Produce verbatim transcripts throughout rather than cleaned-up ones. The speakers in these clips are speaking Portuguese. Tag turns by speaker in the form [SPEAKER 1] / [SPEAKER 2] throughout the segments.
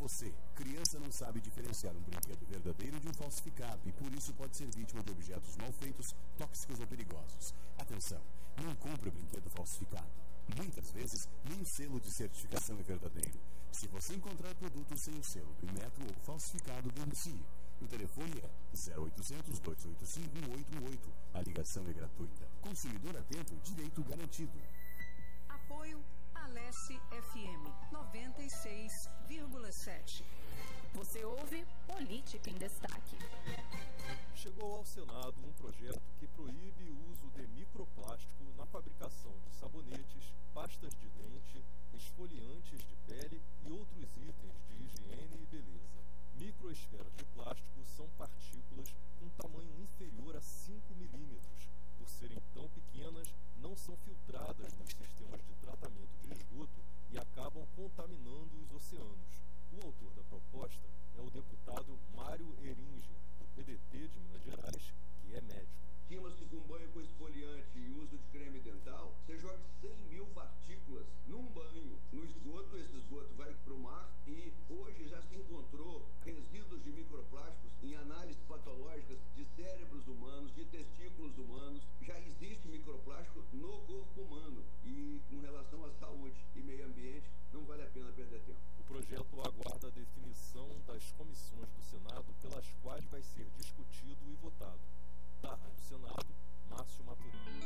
[SPEAKER 1] você, criança não sabe diferenciar um brinquedo verdadeiro de um falsificado e por isso pode ser vítima de objetos mal feitos, tóxicos ou perigosos. Atenção, não compre o brinquedo falsificado. Muitas vezes, nem o selo de certificação é verdadeiro. Se você encontrar produtos sem o selo do Inmetro ou falsificado, denuncie. O telefone é zero oitocentos, dois oito cinco, um oito um oito. A ligação é gratuita. Consumidor atento, direito garantido.
[SPEAKER 2] Apoio Alesse F M noventa e seis vírgula sete.
[SPEAKER 3] Você ouve Política em Destaque.
[SPEAKER 4] Chegou ao Senado um projeto que proíbe o uso de microplástico na fabricação de sabonetes, pastas de dente, esfoliantes de pele e outros itens de higiene e beleza. Microesferas de plástico são partículas com tamanho inferior a cinco milímetros. Por serem tão pequenas, não são filtradas nos sistemas de tratamento de esgoto e acabam contaminando os oceanos. O autor da proposta é o deputado Mário Eringer, do P D T de Minas Gerais, que é médico.
[SPEAKER 5] Estima-se que um banho com esfoliante e uso de creme dental, você joga cem mil partículas num banho. No esgoto, esse esgoto vai para o mar e hoje já se encontrou resíduos de microplásticos em análises patológicas de cérebros humanos, de testículos humanos. Já existe microplástico no corpo humano e com relação à saúde e meio ambiente, não vale a pena perder tempo.
[SPEAKER 4] O projeto aguarda a definição das comissões do Senado pelas quais vai ser discutido e votado. Da Rádio Senado, Márcio Maturino.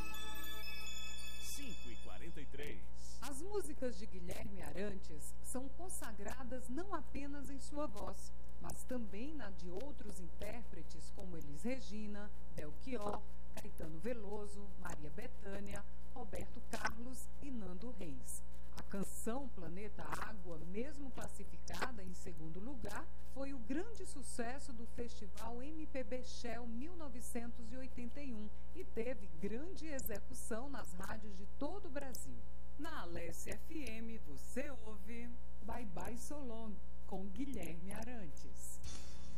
[SPEAKER 6] cinco e quarenta e três.
[SPEAKER 2] As músicas de Guilherme Arantes são consagradas não apenas em sua voz, mas também na de outros intérpretes como Elis Regina, Belchior, Caetano Veloso, Maria Bethânia, Roberto Carlos e Nando Reis. A canção Planeta Água, mesmo classificada em segundo lugar, foi o grande sucesso do Festival M P B Shell mil novecentos e oitenta e um e teve grande execução nas rádios de todo o Brasil. Na Alesse F M você ouve Bye Bye So Long, com Guilherme Arantes.